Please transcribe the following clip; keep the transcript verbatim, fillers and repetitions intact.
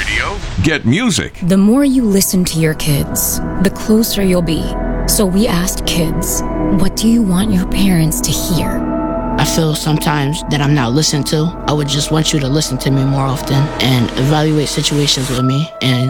radio, get music. The more you listen to your kids, the closer you'll be. So we asked kids, what do you want your parents to hear? I feel sometimes that I'm not listened to. I would just want you to listen to me more often and evaluate situations with me and